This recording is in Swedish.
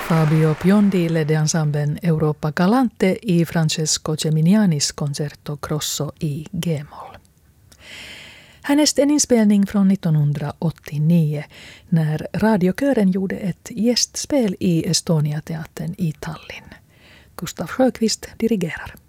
Fabio Biondi ledde ensemblen Europa Galante i Francesco Geminianis concerto Grosso i G-moll. Härnäst en inspelning från 1989 när radiokören gjorde ett gästspel i Estonia-teatern i Tallinn. Gustav Sjöqvist dirigerar.